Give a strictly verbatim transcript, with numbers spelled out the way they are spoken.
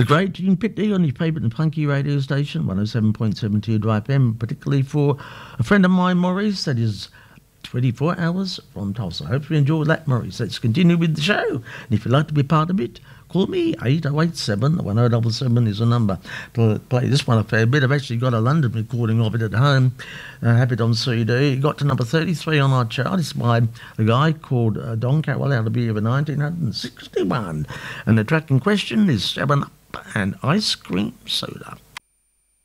The great Gene Pitney on your favourite and funky radio station, one oh seven point seven Teardrop F M, particularly for a friend of mine, Maurice, that is twenty-four hours from Tulsa. I hope you enjoyed that, Maurice. Let's continue with the show. And if you'd like to be part of it, call me, eight oh eight seven, one oh seven seven is the number. To play this one a fair bit. I've actually got a London recording of it at home. I have it on C D. It got to number thirty-three on our chart. It's by a guy called uh, Don Carroll out of the year of nineteen sixty-one. And the track in question is seven up and Ice Cream Soda.